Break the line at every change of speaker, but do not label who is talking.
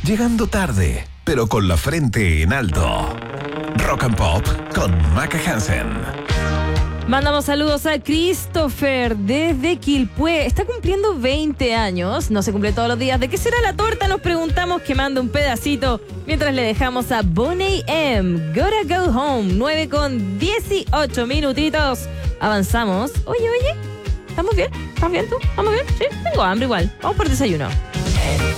Llegando tarde, pero con la frente en alto. Rock and Pop con Maca Hansen.
Mandamos saludos a Christopher desde Quilpué. Está cumpliendo 20 años. No se cumple todos los días. ¿De qué será la torta? Nos preguntamos, que manda un pedacito. Mientras le dejamos a Boney M. Gotta Go Home. 9:18 minutitos. Avanzamos. Oye. ¿Estamos bien? ¿Estás bien tú? ¿Vamos bien? Sí, tengo hambre igual. Vamos por desayuno.